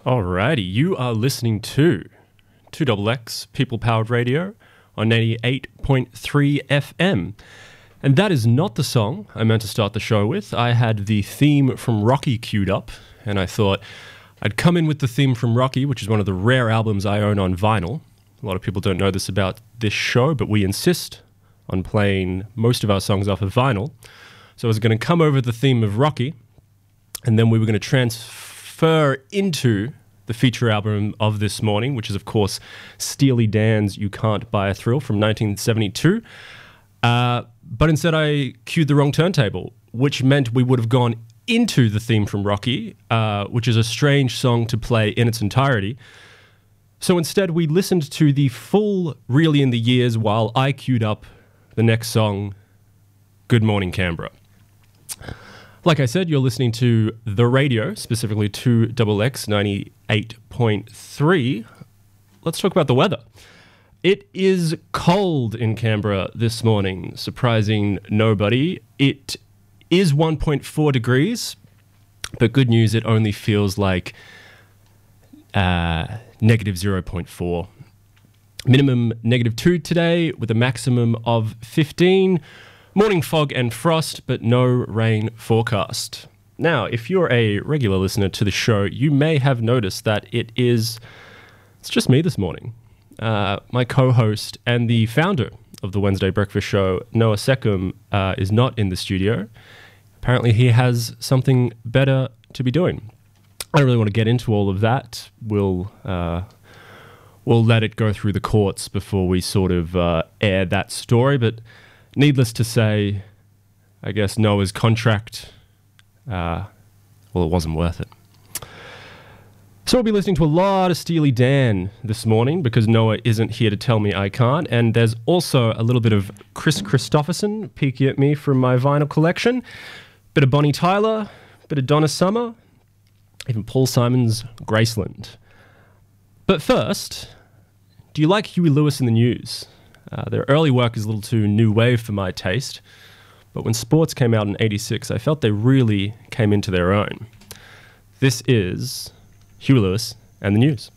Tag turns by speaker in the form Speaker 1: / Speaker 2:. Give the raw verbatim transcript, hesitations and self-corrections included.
Speaker 1: Alrighty, you are listening to two X X People Powered Radio on eighty-eight point three F M. And that is not the song I meant to start the show with. I had the theme from Rocky queued up, and I thought I'd come in with the theme from Rocky, which is one of the rare albums I own on vinyl. A lot of people don't know this about this show, but we insist on playing most of our songs off of vinyl. So I was going to come over the theme of Rocky, and then we were going to transfer into the feature album of this morning, which is, of course, Steely Dan's You Can't Buy a Thrill from nineteen seventy-two. Uh, but instead I cued the wrong turntable, which meant we would have gone into the theme from Rocky, uh, which is a strange song to play in its entirety. So instead we listened to the full Really in the Years while I queued up the next song, Good Morning Canberra. Like I said, you're listening to The Radio, specifically two X X ninety-eight point three. Let's talk about the weather. It is cold in Canberra this morning, surprising nobody. It is one point four degrees, but good news, it only feels like uh, negative zero point four. Minimum negative two today with a maximum of fifteen. Morning fog and frost, but no rain forecast. Now, if you're a regular listener to the show, you may have noticed that it is, it's just me this morning. Uh, my co-host and the founder of the Wednesday Breakfast Show, Noah Seckham, uh, is not in the studio. Apparently he has something better to be doing. I don't really want to get into all of that. We'll, uh, we'll let it go through the courts before we sort of uh, air that story, but needless to say, I guess Noah's contract, uh, well, it wasn't worth it. So we'll be listening to a lot of Steely Dan this morning because Noah isn't here to tell me I can't. And there's also a little bit of Chris Christopherson peeking at me from my vinyl collection. Bit of Bonnie Tyler, bit of Donna Summer, even Paul Simon's Graceland. But first, do you like Huey Lewis and the News? Uh, their early work is a little too new wave for my taste, but when Sports came out in eighty-six, I felt they really came into their own. This is Huey Lewis and the News.